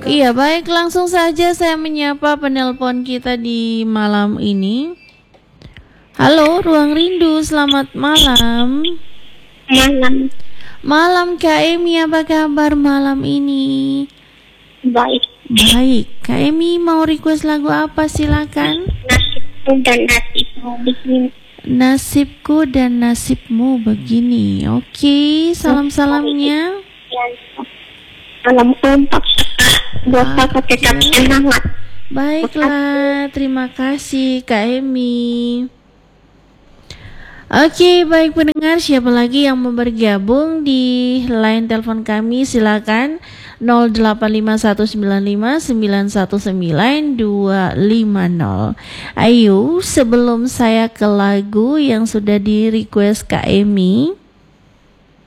Iya, baik, langsung saja saya menyapa penelpon kita di malam ini. Halo, Ruang Rindu, selamat malam. Malam. Malam Kak Emi, apa kabar malam ini? Baik. Baik, Kak Emi mau request lagu apa? Silakan. Nasibku dan nasibmu begini. Nasibku dan nasibmu begini. Oke, salam-salamnya. Salam kompak buat kakak tetap semangat. Baiklah, terima kasih Kak Emi. Oke, baik pendengar, siapa lagi yang mau bergabung di line telepon kami? Silakan 085195199250. Ayo, sebelum saya ke lagu yang sudah di request Kak Emi,